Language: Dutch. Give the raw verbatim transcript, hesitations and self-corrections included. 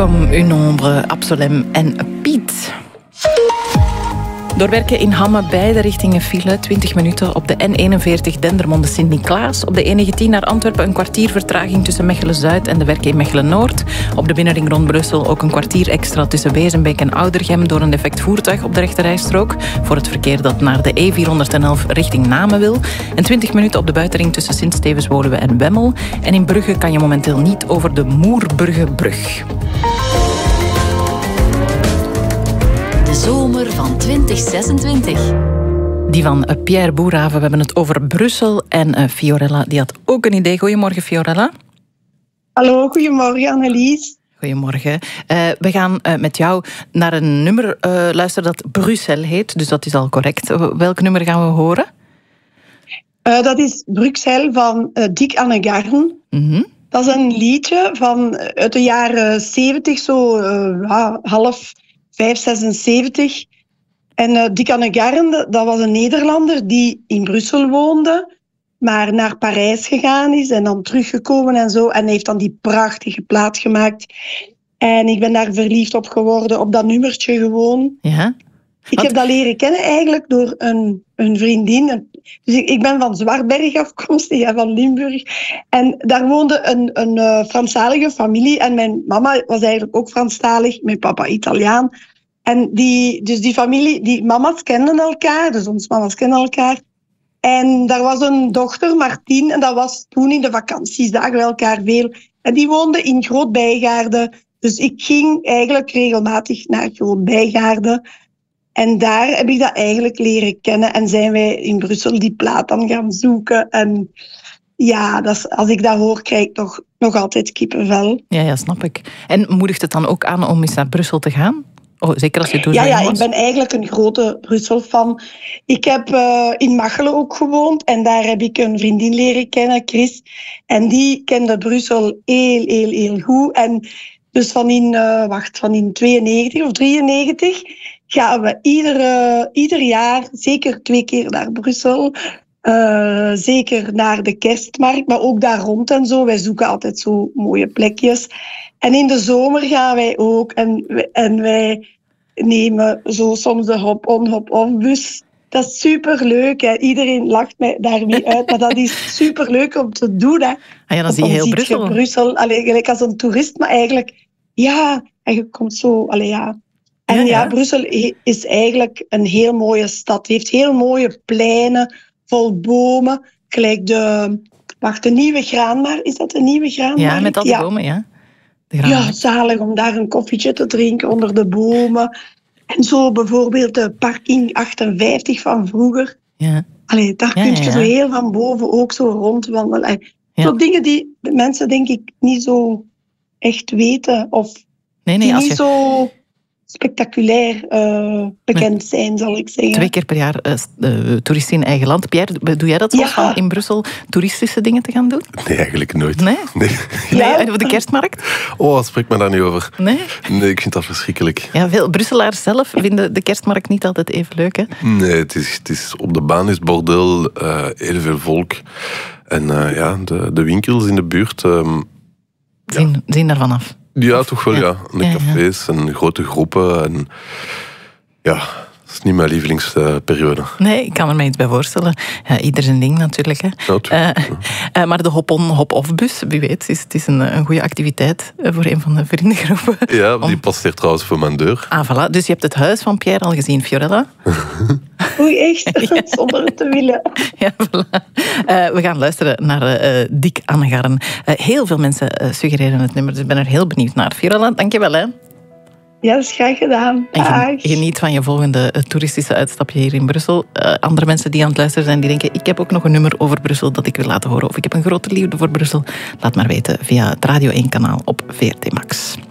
Comme une ombre, Absolem en Piet. Doorwerken in Hamme, beide richtingen file. twintig minuten op de N eenenveertig Dendermonde Sint-Niklaas. Op de N negentien naar Antwerpen een kwartier vertraging tussen Mechelen-Zuid en de Werken in Mechelen-Noord. Op de binnenring rond Brussel ook een kwartier extra tussen Wezenbeek en Oudergem door een defect voertuig op de rechterrijstrook. Voor het verkeer dat naar de E vierhonderdelf richting Namen wil. En twintig minuten op de buitenring tussen Sint-Stevens-Woluwe en Wemmel. En in Brugge kan je momenteel niet over de Moerbruggebrug. De zomer van twintig zesentwintig. Die van Pierre Boerhaave. We hebben het over Brussel. En uh, Fiorella, die had ook een idee. Goedemorgen, Fiorella. Hallo, goedemorgen, Annelies. Goedemorgen. Uh, we gaan uh, met jou naar een nummer uh, luisteren dat Bruxelles heet. Dus dat is al correct. Welk nummer gaan we horen? Uh, dat is Bruxelles van uh, Dick Annegarn. Mm-hmm. Dat is een liedje van uit de jaren zeventig, zo uh, half... vijf zesenzeventig. En uh, Dick Annegarn, dat was een Nederlander die in Brussel woonde, maar naar Parijs gegaan is en dan teruggekomen en zo. En heeft dan die prachtige plaat gemaakt. En ik ben daar verliefd op geworden, op dat nummertje gewoon. Ja. Ik heb dat leren kennen eigenlijk door een, een vriendin. Dus ik, ik ben van Zwartberg afkomstig, ja, van Limburg. En daar woonde een, een uh, Franstalige familie. En mijn mama was eigenlijk ook Franstalig, mijn papa Italiaan. En die, dus die familie, die mama's kenden elkaar, dus onze mama's kenden elkaar. En daar was een dochter, Martien, en dat was toen in de vakanties, zagen we elkaar veel. En die woonde in Groot-Bijgaarden. Dus ik ging eigenlijk regelmatig naar Groot-Bijgaarden. En daar heb ik dat eigenlijk leren kennen. En zijn wij in Brussel die plaat dan gaan zoeken. En ja, dat is, als ik dat hoor, krijg ik toch nog altijd kippenvel. Ja, ja, snap ik. En moedigt het dan ook aan om eens naar Brussel te gaan? Oh, zeker als je toen Ja, ja, ik ben eigenlijk een grote Brussel-fan. Ik heb uh, in Machelen ook gewoond. En daar heb ik een vriendin leren kennen, Chris. En die kende Brussel heel, heel, heel goed. En dus van in, uh, wacht, van in tweeënnegentig of drieënnegentig... gaan we ieder, uh, ieder jaar zeker twee keer naar Brussel. Uh, zeker naar de kerstmarkt, maar ook daar rond en zo. Wij zoeken altijd zo mooie plekjes. En in de zomer gaan wij ook. En, en wij nemen zo soms de hop-on, hop-off bus. Dat is superleuk. Hè. Iedereen lacht mij daarmee uit. Maar dat is superleuk om te doen. Hè. Ah ja, dan zie je heel Brussel. Je Brussel allee, gelijk als een toerist, maar eigenlijk... Ja, en je komt zo... Allee, ja... En ja, ja, Brussel is eigenlijk een heel mooie stad. Het heeft heel mooie pleinen, vol bomen. Gelijk de... Wacht, de Nieuwe Graanmarkt. Is dat de Nieuwe Graanmarkt? Ja, met al die ja. bomen, ja. Ja, zalig om daar een koffietje te drinken onder de bomen. En zo bijvoorbeeld de parking achtenvijftig van vroeger. Ja. Allee, daar ja, kun je ja, ja. zo heel van boven ook zo rondwandelen. Ja. Zo dingen die de mensen denk ik niet zo echt weten. Of nee, nee, die als niet je... zo... spectaculair uh, bekend zijn, zal ik zeggen. Twee keer per jaar uh, uh, toeristen in eigen land. Pierre, doe jij dat soms ja. van in Brussel toeristische dingen te gaan doen? Nee, eigenlijk nooit. Nee? Nee. Ja. Nee, over de kerstmarkt? Oh, spreek me daar niet over. Nee? Nee, ik vind dat verschrikkelijk. Ja, veel Brusselaars zelf vinden de kerstmarkt niet altijd even leuk, hè? Nee, het is, het is, op de baan is bordeel, uh, heel veel volk. En uh, ja, de, de winkels in de buurt... Um, zien, ja. zien daarvan af. Ja, toch wel, ja. ja. De ja, cafés ja. en grote groepen. En ja, dat is niet mijn lievelingsperiode. Nee, ik kan er me iets bij voorstellen. Ja, ieder zijn ding natuurlijk. Hè. Ja, uh, uh, maar de hop-on, hop-off bus, wie weet, is, het is een, een goede activiteit voor een van de vriendengroepen. Ja, die Om... passeert trouwens voor mijn deur. Ah, voilà. Dus je hebt het huis van Pierre al gezien, Fiorella? Oei, echt? Ja. Zonder het te willen. Ja, voilà. Uh, we gaan luisteren naar uh, Dick Annegarn. Uh, heel veel mensen uh, suggereren het nummer, dus ik ben er heel benieuwd naar. Fiorella, dank je wel, hè. Ja, dat is graag gedaan. En geniet van je volgende uh, toeristische uitstapje hier in Brussel. Uh, andere mensen die aan het luisteren zijn, die denken, ik heb ook nog een nummer over Brussel dat ik wil laten horen. Of ik heb een grote liefde voor Brussel. Laat maar weten via het Radio één kanaal op V R T Max.